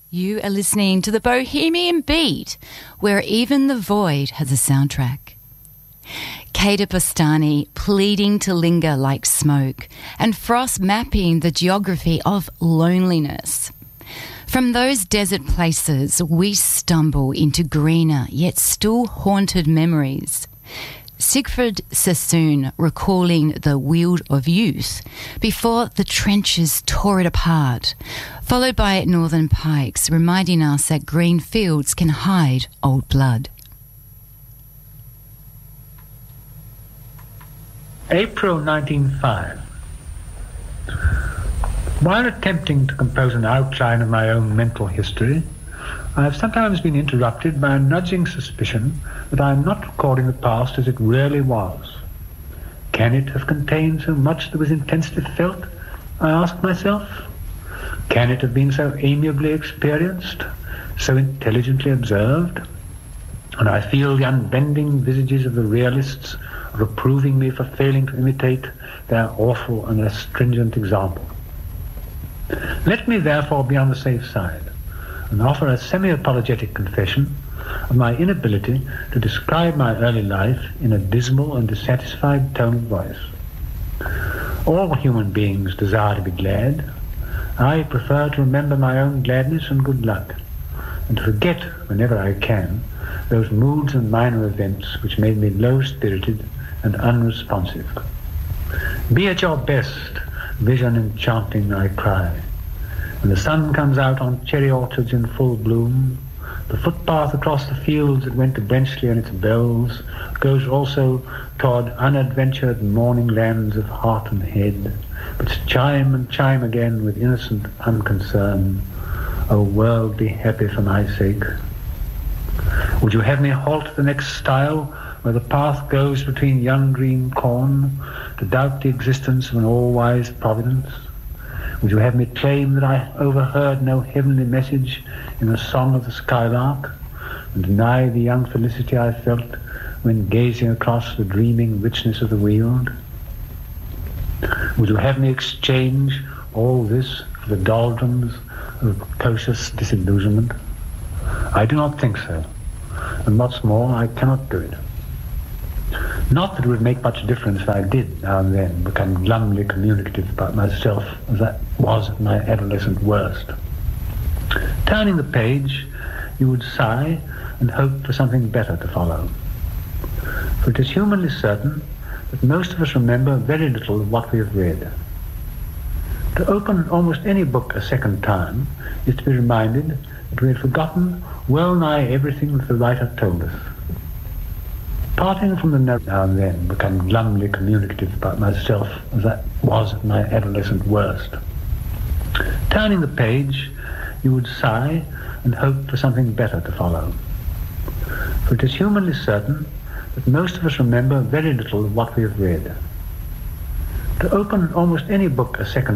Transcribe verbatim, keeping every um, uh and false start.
You are listening to the Bohemian Beat, where even the void has a soundtrack. Kader Bustani pleading to linger like smoke, and Frost mapping the geography of loneliness. From those desert places, we stumble into greener yet still haunted memories. Siegfried Sassoon recalling the Weald of Youth before the trenches tore it apart, followed by Northern Pikes reminding us that green fields can hide old blood. April nineteen oh five. While attempting to compose an outline of my own mental history, I have sometimes been interrupted by a nudging suspicion that I am not recording the past as it really was. Can it have contained so much that was intensely felt? I ask myself. Can it have been so amiably experienced, so intelligently observed? And I feel the unbending visages of the realists reproving me for failing to imitate their awful and their stringent example. Let me therefore be on the safe side and offer a semi-apologetic confession of my inability to describe my early life in a dismal and dissatisfied tone of voice. All human beings desire to be glad. I prefer to remember my own gladness and good luck, and to forget, whenever I can, those moods and minor events which made me low-spirited and unresponsive. Be at your best, vision enchanting, I cry. When the sun comes out on cherry orchards in full bloom, the footpath across the fields that went to Brenchley and its bells goes also toward unadventured morning lands of heart and head, but chime and chime again with innocent unconcern. O world, be happy for my sake. Would you have me halt the next stile where the path goes between young green corn to doubt the existence of an all-wise providence? Would you have me claim that I overheard no heavenly message in the song of the skylark, and deny the young felicity I felt when gazing across the dreaming richness of the Weald? Would you have me exchange all this for the doldrums of precocious disillusionment? I do not think so, and what's more, I cannot do it. Not that it would make much difference if I did now and then become glumly communicative about myself, as that was at my adolescent worst. Turning the page, you would sigh and hope for something better to follow. For it is humanly certain that most of us remember very little of what we have read. To open almost any book a second time is to be reminded that we had forgotten well nigh everything that the writer told us. Parting from the note now and then become glumly communicative about myself, as that was at my adolescent worst. Turning the page, you would sigh and hope for something better to follow. For it is humanly certain that most of us remember very little of what we have read. To open almost any book a second